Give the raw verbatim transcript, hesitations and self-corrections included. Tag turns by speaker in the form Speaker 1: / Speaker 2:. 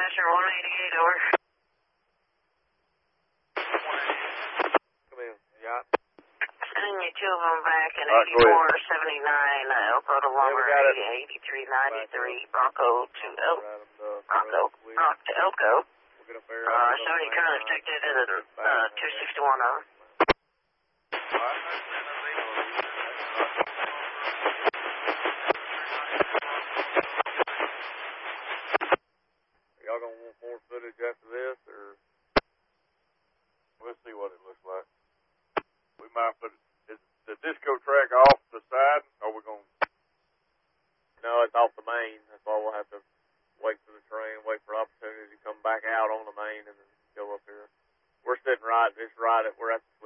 Speaker 1: Dispatcher one eighty-eight, over.
Speaker 2: Come in, yeah.
Speaker 1: Sending you two of them back in
Speaker 2: All right,
Speaker 1: eighty-four seventy-nine, uh, Elko to Lumber,
Speaker 2: Yeah, we got it.
Speaker 1: eighty-three ninety-three, Bronco to El
Speaker 2: Right, uh,
Speaker 1: Bronco, Bronco to Elko.
Speaker 2: We'll get up there.
Speaker 1: Uh, seventy currently detected in the, uh, two sixty-one, over.
Speaker 2: Y'all gonna want more footage after this, or we'll see what it looks like. We might put is the disco track off the side, or we gonna? No, it's off the main. That's why we'll have to wait for the train, wait for opportunity to come back out on the main, and then go up here. We're sitting right, it's right at we're at the